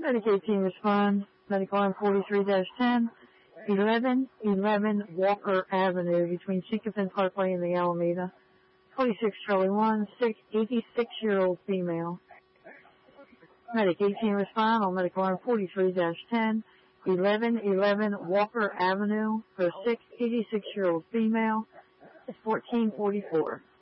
Medicaid team respond. Medical line 43-10, 1111 Walker Avenue between Chickapin Parkway and the Alameda. 26 Charlie 1, sick 86-year-old female. Medicaid team respond on medical line 43-10, 1111 Walker Avenue for sick 86-year-old female. 1444.